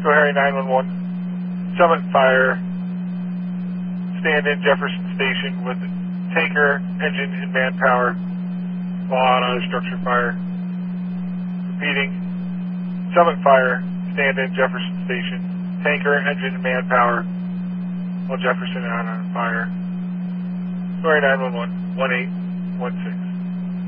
Harry 911. Summit fire. Stand in Jefferson Station with tanker, engine, and manpower while out on a structure fire. Repeating. Summit fire. Stand in Jefferson Station. Tanker, engine, and manpower while Jefferson out on fire. Harry 911. 1816.